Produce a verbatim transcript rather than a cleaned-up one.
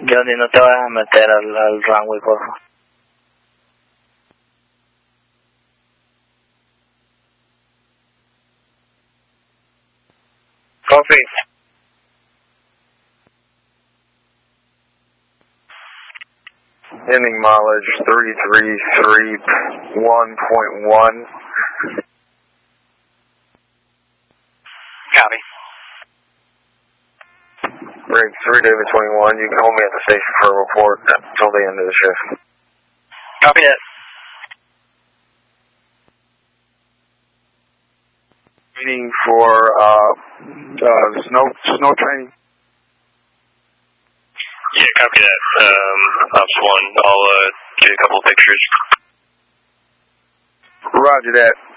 Johnny, no te vayas a meter al, al runway, por favor. Copy. Ending mileage three three three one point one. Copy. Rig three David twenty-one, you can hold me at the station for a report until the end of the shift. Copy that. Waiting for uh, uh, snow snow training. Yeah, copy that. Um, Ops one, I'll uh, get a couple of pictures. Roger that.